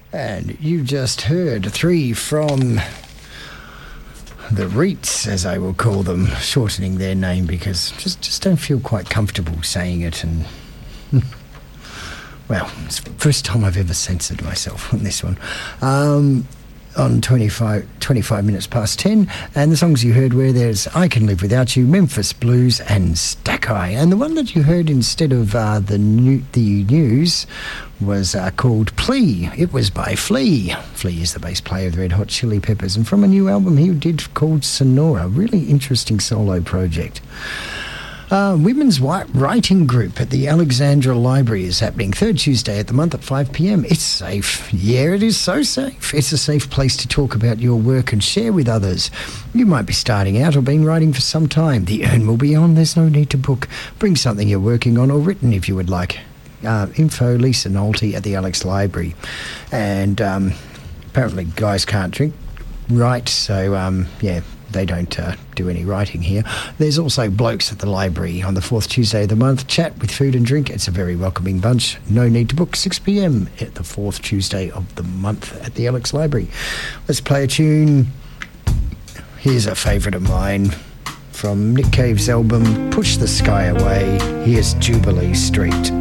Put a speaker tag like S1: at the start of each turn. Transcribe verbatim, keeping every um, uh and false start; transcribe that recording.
S1: And you just heard three from the Reets, as I will call them, shortening their name because just just don't feel quite comfortable saying it. And well, it's the first time I've ever censored myself on this one. Um, on twenty-five, twenty-five minutes past ten, and the songs you heard were there's I Can Live Without You, Memphis Blues and Stackeye. And the one that you heard instead of uh, the new, the news was uh, called Plea. It was by Flea. Flea is the bass player of the Red Hot Chili Peppers, and from a new album he did called Sonora, really interesting solo project. Uh, Women's Writing Group at the Alexandra Library is happening third Tuesday at the month at five p.m. It's safe. Yeah, it is so safe. It's a safe place to talk about your work and share with others. You might be starting out or been writing for some time. The urn will be on. There's no need to book. Bring something you're working on or written if you would like. Uh, info Lisa Nolte at the Alex Library. And um, apparently guys can't drink, right? So, um, yeah. They don't uh, do any writing here. There's also Blokes at the Library on the fourth Tuesday of the month. Chat with food and drink. It's a very welcoming bunch. No need to book. six p.m. at the fourth Tuesday of the month at the Alex Library. Let's play a tune. Here's a favourite of mine from Nick Cave's album Push the Sky Away. Here's Jubilee Street.